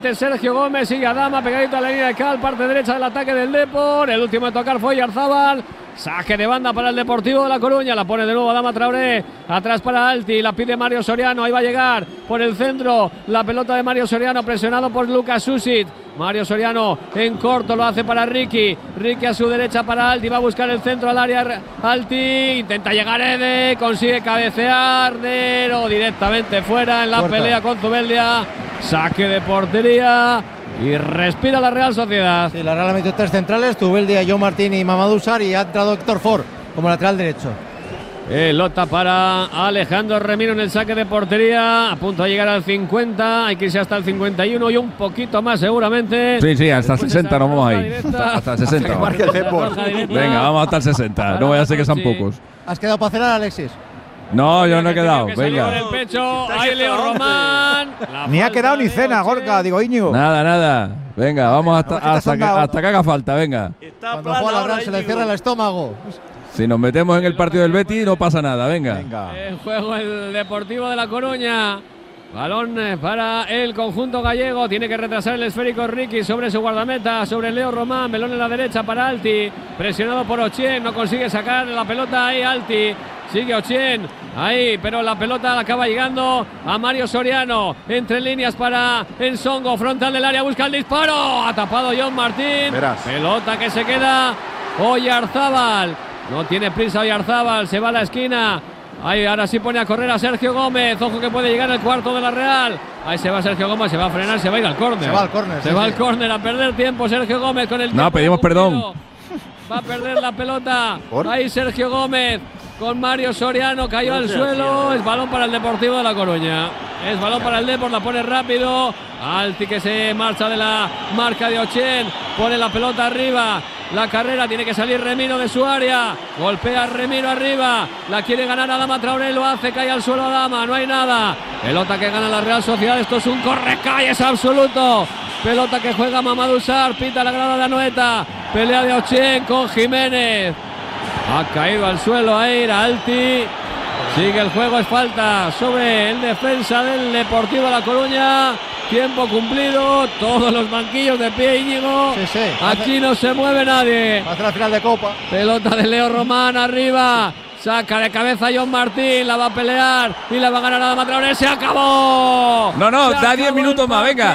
Sergio Gómez, sigue Adama, pegadito a la línea de cal, parte derecha del ataque del Depor. El último en tocar fue Oyarzábal. Saque de banda para el Deportivo de La Coruña. La pone de nuevo Adama Traoré. Atrás para Alti. La pide Mario Soriano. Ahí va a llegar por el centro. La pelota de Mario Soriano presionado por Lucas Susic. Mario Soriano en corto lo hace para Ricky. Ricky a su derecha para Alti. Va a buscar el centro al área. Alti intenta llegar Ede. Consigue cabecear. Pero directamente fuera en la pelea con Zubeldia. Saque de portería. Y respira la Real Sociedad. Sí, la Real ha metido tres centrales, Zubeldia, John Martín y Mamadou Sarr, y ha entrado Héctor Ford como lateral derecho. Pelota para Alejandro Remiro en el saque de portería, a punto de llegar al 50, hay que irse hasta el 51 y un poquito más seguramente. Sí, hasta el 60 nos vamos ahí. Hasta el 60. Venga, vamos hasta el 60, no vaya a ser que sean pocos. ¿Has quedado para cenar, Alexis? No, yo no he quedado, venga. El pecho, ahí Leo Román. Ni ha quedado ni cena, Gorka, digo Íñigo. Nada. Venga, vamos hasta que haga falta, venga. Cuando juega la Real se le cierra el estómago. Si nos metemos en el partido del Betis no pasa nada, venga. En juego el Deportivo de La Coruña. Balón para el conjunto gallego. Tiene que retrasar el esférico Ricky sobre su guardameta, sobre Leo Román. Melón en la derecha para Alti. Presionado por Ochien. No consigue sacar la pelota ahí Alti. Sigue Ochien. Ahí, pero la pelota acaba llegando a Mario Soriano. Entre líneas para Ensongo. Frontal del área. Busca el disparo. Ha tapado John Martín. Pelota que se queda Oyarzábal. No tiene prisa Oyarzábal. Se va a la esquina. Ahí, ahora sí pone a correr a Sergio Gómez. Ojo que puede llegar el cuarto de la Real. Ahí se va Sergio Gómez, se va a frenar, se va a ir al córner. Se va al córner a perder tiempo Sergio Gómez con el. No, pedimos perdón. Va a perder la pelota. Ahí Sergio Gómez con Mario Soriano, cayó al suelo. Es balón para el Deportivo de La Coruña. Es balón para el Depor, la pone rápido. Alti que se marcha de la marca de Ochien. Pone la pelota arriba. La carrera, tiene que salir Remiro de su área. Golpea Remiro arriba. La quiere ganar Adama Traoré, lo hace, cae al suelo Adama. No hay nada. Pelota que gana la Real Sociedad. Esto es un correcalles absoluto. Pelota que juega Mamadou Sarr. Pita la grada de Anoeta. Pelea de Ochien con Jiménez. Ha caído al suelo ahí Alti. Sigue el juego, es falta sobre el defensa del Deportivo de La Coruña. Tiempo cumplido, todos los banquillos de pie, Íñigo. Sí. Aquí no se mueve nadie. Hace la final de Copa. Pelota de Leo Román arriba. Saca de cabeza John Martín, la va a pelear y la va a ganar Adama Traoré. ¡Se acabó! No, da 10 minutos más, venga.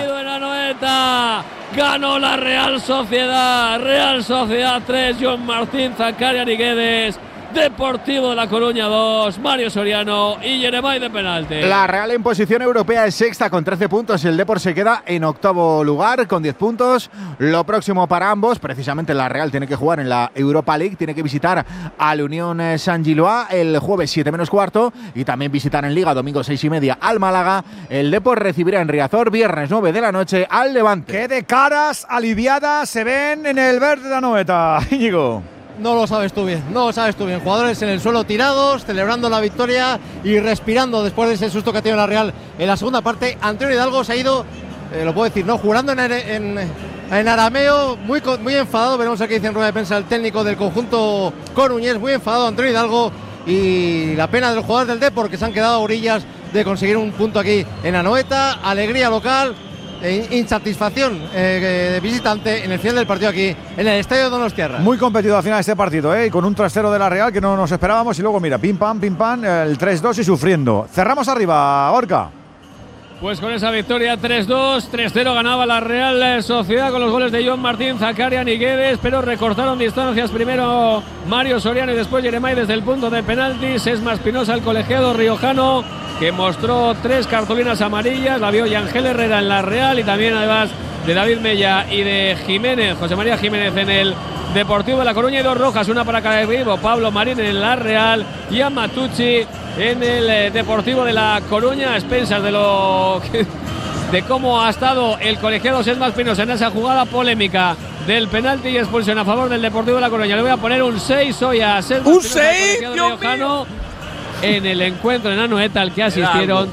Ganó la Real Sociedad. Real Sociedad 3, John Martín, Zacarias Niguedes. Deportivo de La Coruña 2, Mario Soriano y Jeremai de penalti. La Real en posición europea es sexta con 13 puntos y el Depor se queda en octavo lugar con 10 puntos. Lo próximo para ambos, precisamente la Real tiene que jugar en la Europa League, tiene que visitar al Unión Saint-Gilloise el jueves 7 menos cuarto y también visitar en Liga domingo 6:30 al Málaga. El Depor recibirá en Riazor viernes 9 de la noche al Levante. Qué de caras aliviadas se ven en el verde de Anoeta, Íñigo. No lo sabes tú bien. Jugadores en el suelo tirados, celebrando la victoria y respirando después de ese susto que ha tenido la Real en la segunda parte. Antonio Hidalgo se ha ido, lo puedo decir, ¿no? Jurando en arameo, muy enfadado. Veremos a qué dice en rueda de prensa el técnico del conjunto coruñés. Muy enfadado Antonio Hidalgo, y la pena de los jugadores del Depor que se han quedado a orillas de conseguir un punto aquí en Anoeta. Alegría local. Insatisfacción de visitante en el final del partido aquí en el estadio Donostiarra. Muy competido al final este partido, y con un trasero de la Real que no nos esperábamos, y luego mira, pim pam, el 3-2 y sufriendo. Cerramos arriba, Gorka. Pues con esa victoria 3-2, 3-0 ganaba la Real Sociedad con los goles de John Martín, Zacarias Niguedes, pero recortaron distancias primero Mario Soriano y después Jeremai desde el punto de penalti. Sesma Espinosa, el colegiado riojano, que mostró 3 cartulinas amarillas, la vio Yangel Herrera en la Real y también además de David Mella y de Jiménez, José María Jiménez en el Deportivo de La Coruña, y 2 rojas, una para cada equipo, Pablo Marín en la Real y Amatucci en el Deportivo de La Coruña, a expensas de cómo ha estado el colegiado Sesma Espinosa en esa jugada polémica del penalti y expulsión a favor del Deportivo de La Coruña. Le voy a poner un 6 hoy a Sesma Espinosa, colegiado riojano, en el encuentro en Anoeta al que asistieron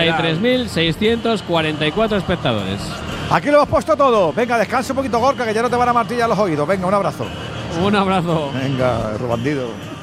33.644 espectadores. Aquí lo hemos puesto todo. Venga, descansa un poquito, Gorka, que ya no te van a martillar los oídos. Venga, un abrazo. Un abrazo. Venga, bandido.